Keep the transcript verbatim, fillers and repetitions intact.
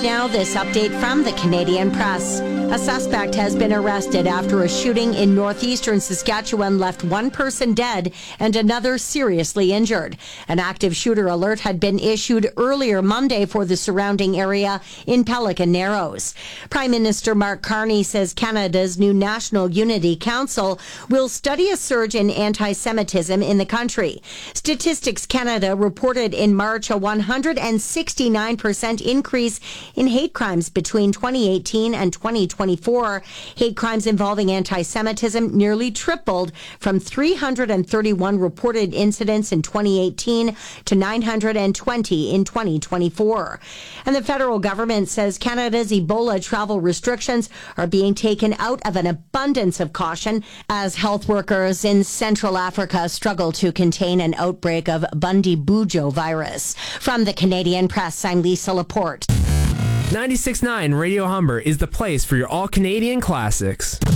now, this update from the Canadian Press. A suspect has been arrested after a shooting in northeastern Saskatchewan left one person dead and another seriously injured. An active shooter alert had been issued earlier Monday for the surrounding area in Pelican Narrows. Prime Minister Mark Carney says Canada's new National Unity Council will study a surge in anti-Semitism in the country. Statistics Canada reported in March a one hundred sixty-nine percent increase in hate crimes between twenty eighteen and twenty twenty-four. Hate crimes involving anti-Semitism nearly tripled from three hundred thirty-one reported incidents in twenty eighteen to nine hundred twenty in twenty twenty-four. And the federal government says Canada's Ebola travel restrictions are being taken out of an abundance of caution as health workers in Central Africa struggle to contain an outbreak of Bundibugyo virus. From the Canadian Press, I'm Lisa Laporte. ninety-six point nine Radio Humber is the place for your all-Canadian classics.